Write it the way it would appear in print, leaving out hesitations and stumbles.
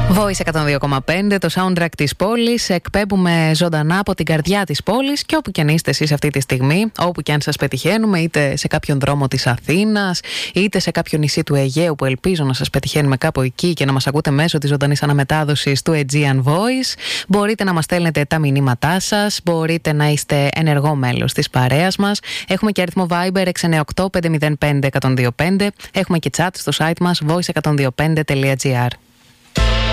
Voice 102,5, το soundtrack της πόλης. Εκπέμπουμε ζωντανά από την καρδιά της πόλης και όπου και αν είστε εσείς αυτή τη στιγμή, όπου και αν σας πετυχαίνουμε, είτε σε κάποιον δρόμο της Αθήνας, είτε σε κάποιο νησί του Αιγαίου, που ελπίζω να σας πετυχαίνουμε κάπου εκεί και να μας ακούτε μέσω της ζωντανής αναμετάδοσης του Aegean Voice. Μπορείτε να μας στέλνετε τα μηνύματά σας, μπορείτε να είστε ενεργό μέλος της παρέας μας. Έχουμε και αριθμό Viber 698 505 125. Έχουμε και chat στο site μας voice102.5.gr.